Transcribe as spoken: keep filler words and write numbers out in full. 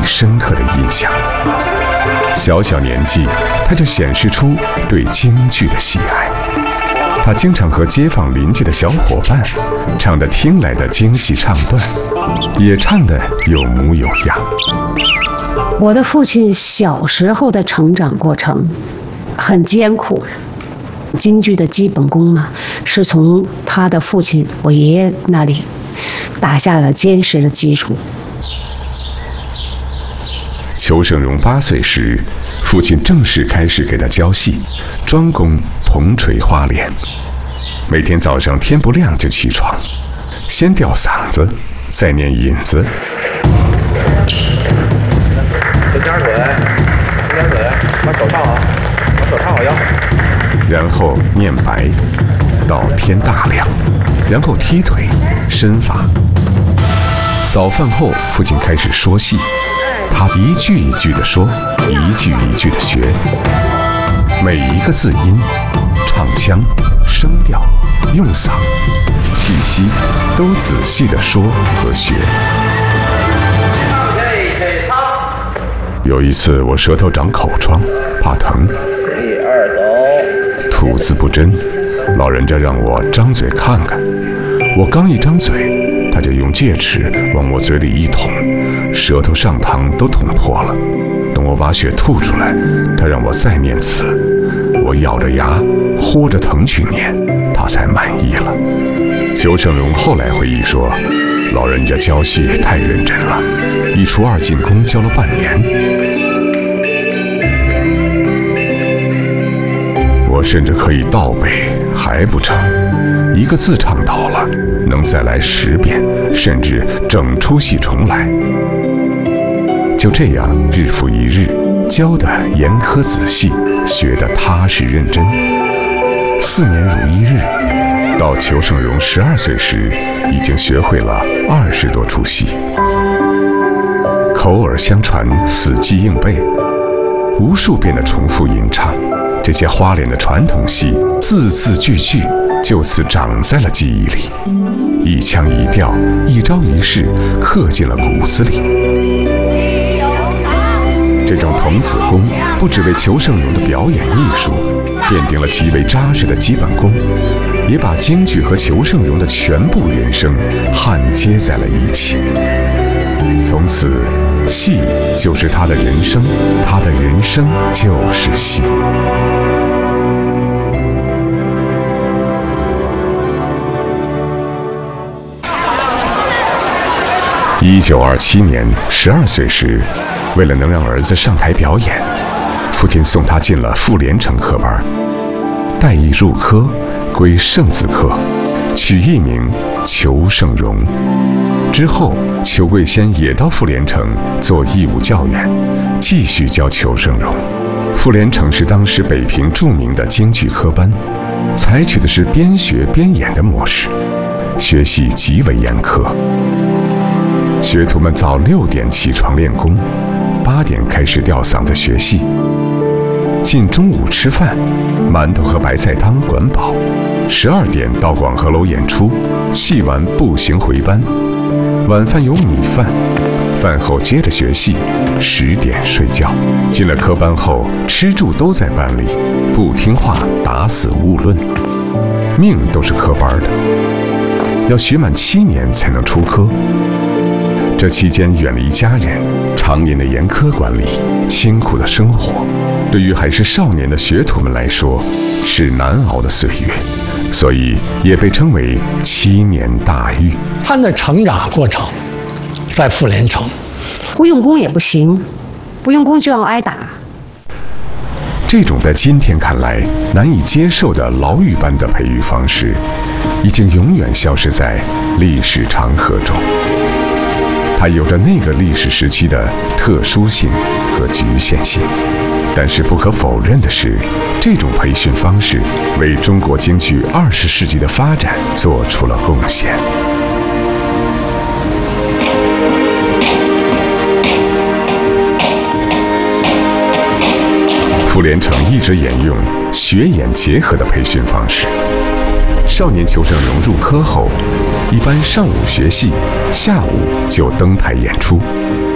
深刻的印象。小小年纪，他就显示出对京剧的喜爱。他经常和街坊邻居的小伙伴唱着听来的京戏唱段，也唱得有模有样。 我的父亲小时候的成长过程很艰苦，京剧的基本功嘛，是从他的父亲我爷爷那里打下了坚实的基础。 裘盛戎八岁时，父亲正式开始给他教戏，专攻铜锤花脸。每天早上天不亮就起床，先吊嗓子，再念引子。 伸点腿，伸点腿，把手套好，把手套好腰。 然后念白，到天大亮，然后踢腿，身法。早饭后，父亲开始说戏。他一句一句地说，一句一句地学，每一个字音、唱腔、声调、用嗓、气息都仔细地说和学。有一次我舌头长口疮，怕疼， 一二走， 吐字不真，老人家让我张嘴看看，我刚一张嘴，他就用戒尺往我嘴里一捅，舌头上膛都捅破了。等我把血吐出来，他让我再念词，我咬着牙豁着疼去念，他才满意了。裘盛戎后来回忆说，老人家教戏太认真了，一出二进宫教了半年。我甚至可以倒背，还不成，一个字唱倒了，能再来十遍，甚至整出戏重来。就这样日复一日，教得严苛仔细，学得踏实认真。四年如一日，到裘盛戎十二岁时，已经学会了二十多出戏。口耳相传，死记硬背，无数遍的重复吟唱，这些花脸的传统戏，字字句句就此长在了记忆里，一腔一调，一招一式，刻进了骨子里。这种童子功不只为裘盛戎的表演艺术奠定了极为扎实的基本功，也把京剧和裘盛戎的全部人生焊接在了一起。从此，戏就是他的人生，他的人生就是戏。一九二七年，十二岁时，为了能让儿子上台表演，父亲送他进了傅连城科班，待役入科，归圣字科，取艺名裘盛戎。之后，裘桂仙也到傅连城做义务教员，继续教裘盛戎。傅连城是当时北平著名的京剧科班，采取的是边学边演的模式，学习极为严苛。学徒们早六点起床练功，八点开始吊嗓子学戏。进中午吃饭，馒头和白菜汤管饱。十二点到广和楼演出，戏完步行回班。晚饭有米饭，饭后接着学戏。十点睡觉。进了科班后，吃住都在班里，不听话打死勿论，命都是科班的，要学满七年才能出科。这期间远离家人，常年的严苛管理，辛苦的生活，对于还是少年的学徒们来说，是难熬的岁月，所以也被称为七年大狱。 他的成长过程，在傅连城， 不用功也不行，不用功就要挨打。 这种在今天看来难以接受的牢狱般的培育方式，已经永远消失在历史长河中。它有着那个历史时期的特殊性和局限性，但是不可否认的是，这种培训方式为中国京剧二十世纪的发展做出了贡献。傅连城一直沿用学演结合的培训方式。少年裘盛戎入科后，一般上午学戏，下午就登台演出。